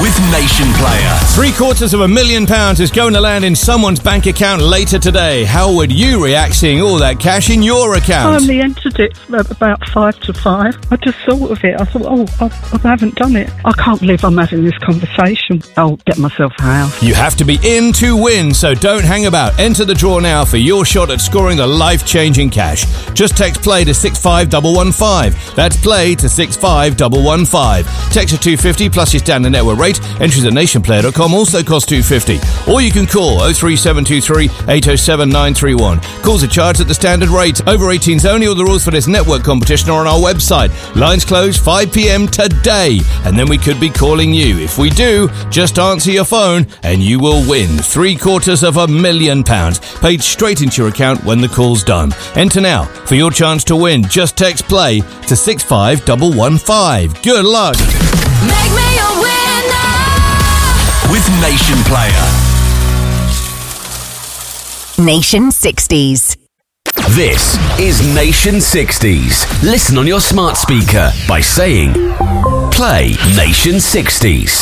with Nation Player. £750,000 is going to land in someone's bank account later today. How would you react seeing all that cash in your account? I only entered it about 5 to 5. I just thought of it. I thought, I haven't done it. I can't believe I'm having this conversation. I'll get myself a house. You have to be in to win, so don't hang about. Enter the draw now for your shot at scoring the life-changing cash. Just text play to 65115. That's play to 65115. Text to 250 plus your standard network rate. Entries at nationplayer.com also cost $2.50. Or you can call 03723 807 931. Calls are charged at the standard rate. Over 18s only. All the rules for this network competition are on our website. Lines close 5 p.m. today. And then we could be calling you. If we do, just answer your phone and you will win £750,000 paid straight into your account when the call's done. Enter now for your chance to win. Just text play to 65115. Good luck. Make me a winner with Nation Player. Nation 60s. This is Nation 60s. Listen on your smart speaker by saying, play Nation 60s.